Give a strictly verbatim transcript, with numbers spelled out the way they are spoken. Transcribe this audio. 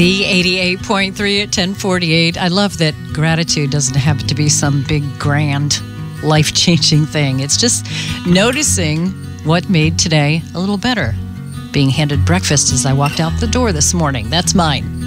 The eighty-eight point three at ten forty-eight. I love that gratitude doesn't have to be some big, grand, life-changing thing. It's just noticing what made today a little better. Being handed breakfast as I walked out the door this morning. That's mine.